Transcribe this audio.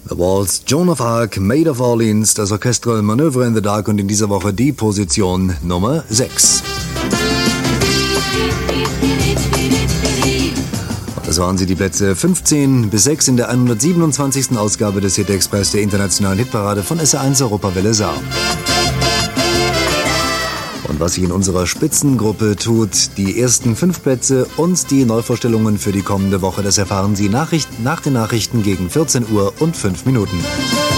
The Waltz, Joan of Arc, Maid of Orleans, das Orchestral Manöver in the Dark und in dieser Woche die Position Nummer 6. Das waren sie, die Plätze 15 bis 6 in der 127. Ausgabe des Hit Express der internationalen Hitparade von SR1 Europawelle Saar. Und was sich in unserer Spitzengruppe tut, die ersten 5 Plätze und die Neuvorstellungen für die kommende Woche, das erfahren Sie nach den Nachrichten gegen 14 Uhr und 5 Minuten.